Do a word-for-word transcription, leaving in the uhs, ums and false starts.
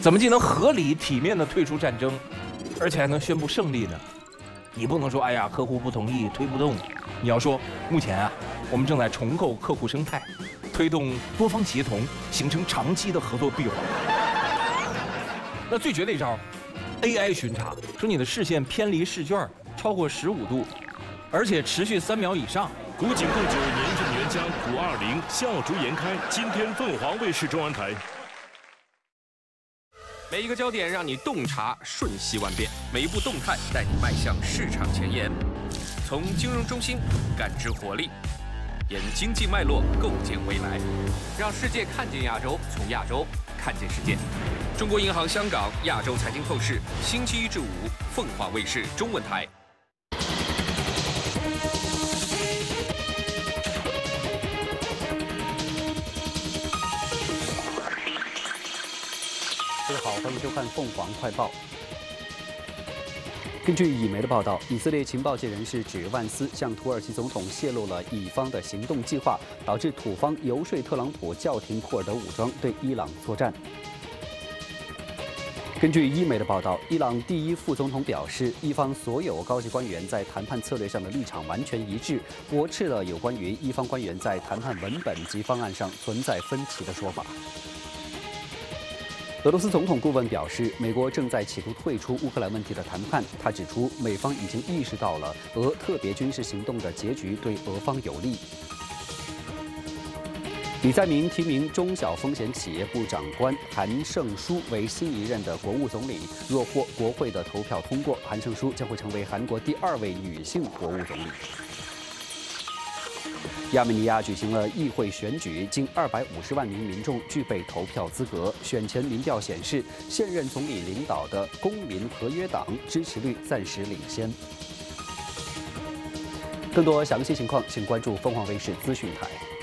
怎么既能合理体面地退出战争，而且还能宣布胜利呢？你不能说哎呀客户不同意推不动，你要说目前啊我们正在重构客户生态，推动多方协同，形成长期的合作闭环。那最绝的一招 ，A I 巡查，说你的视线偏离试卷超过十五度，而且持续三秒以上。 古井贡酒年正元佳古二零笑逐颜开，今天凤凰卫视中央台。 每一个焦点让你洞察瞬息万变，每一步动态带你迈向市场前沿。从金融中心感知活力，沿经济脉络构建未来，让世界看见亚洲，从亚洲看见世界。中国银行香港亚洲财经透视，星期一至五，凤凰卫视中文台。 各位好，欢迎收看凤凰快报。根据以媒的报道，以色列情报界人士指，万斯向土耳其总统泄露了以方的行动计划，导致土方游说特朗普叫停库尔德武装对伊朗作战。根据伊媒的报道，伊朗第一副总统表示，伊方所有高级官员在谈判策略上的立场完全一致，驳斥了有关于伊方官员在谈判文本及方案上存在分歧的说法。俄罗斯总统顾问表示，美国正在企图退出乌克兰问题的谈判。他指出，美方已经意识到了俄特别军事行动的结局对俄方有利。李在明提名中小风险企业部长官韩胜书为新一任的国务总理。若获国会的投票通过，韩胜书将会成为韩国第二位女性国务总理。亚美尼亚举行了议会选举，近二百五十万名民众具备投票资格。选前民调显示，现任总理领导的公民合约党支持率暂时领先。更多详细情况，请关注凤凰卫视资讯台。